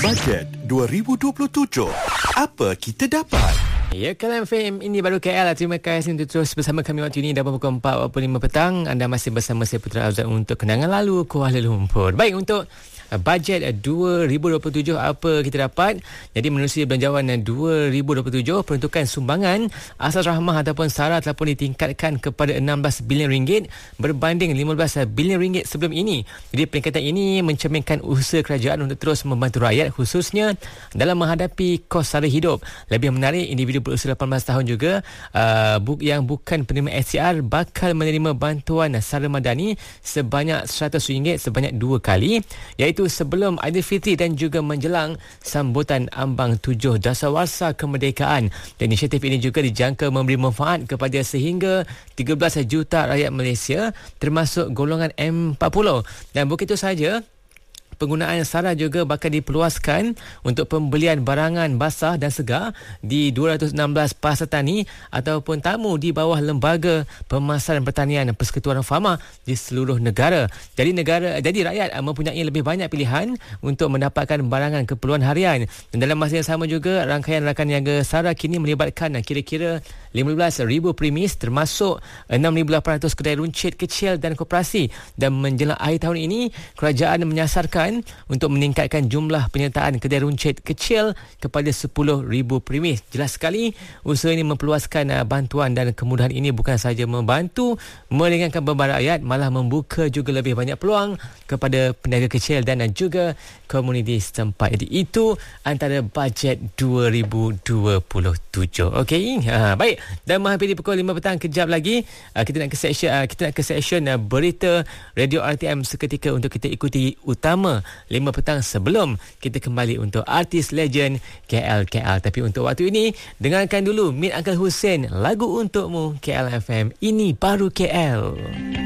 Bajet 2027. Apa kita dapat? Ya, KL FM ini baru KL. Terima kasih untuk terus bersama kami waktu ini. Dah pukul 4.45 petang. Anda masih bersama saya Putra Azad untuk kenangan lalu Kuala Lumpur. Baik, untuk bajet 2027 apa kita dapat. Jadi menerusi belanjawan 2027, peruntukan sumbangan asas rahmah ataupun SARA telah pun ditingkatkan kepada 16 bilion ringgit berbanding 15 bilion ringgit sebelum ini. Jadi peningkatan ini mencerminkan usaha kerajaan untuk terus membantu rakyat, khususnya dalam menghadapi kos sara hidup. Lebih menarik, individu berusia 18 tahun juga yang bukan penerima SCR bakal menerima bantuan SARA Madani sebanyak RM100 sebanyak 2 kali, iaitu sebelum Aidilfitri dan juga menjelang sambutan ambang 7 Dasawarsa Kemerdekaan. Dan inisiatif ini juga dijangka memberi manfaat kepada sehingga 13 juta rakyat Malaysia, termasuk golongan M40. Dan bukan itu saja, penggunaan SARA juga bakal diperluaskan untuk pembelian barangan basah dan segar di 216 pasar tani ataupun tamu di bawah Lembaga Pemasaran Pertanian Persekutuan Fama di seluruh negara. Jadi rakyat mempunyai lebih banyak pilihan untuk mendapatkan barangan keperluan harian. Dan dalam masa yang sama juga, rangkaian rakan niaga SARA kini melibatkan kira-kira 15,000 premis, termasuk 6,800 kedai runcit kecil dan koperasi. Dan menjelang akhir tahun ini, kerajaan menyasarkan untuk meningkatkan jumlah penyertaan kedai runcit kecil kepada 10,000 premis. Jelas sekali, usaha ini memperluaskan bantuan, dan kemudahan ini bukan sahaja membantu meringankan beban rakyat, malah membuka juga lebih banyak peluang kepada peniaga kecil dan juga komuniti setempat. Jadi itu antara bajet 2027. Okey, baik. Dan menghampiri pukul 5 petang, kejap lagi kita nak ke session berita Radio RTM seketika untuk kita ikuti utama 5 petang sebelum kita kembali untuk artis legend KL. Tapi untuk waktu ini, dengarkan dulu Meet Uncle Hussein, lagu untukmu. KL FM, ini baru KL.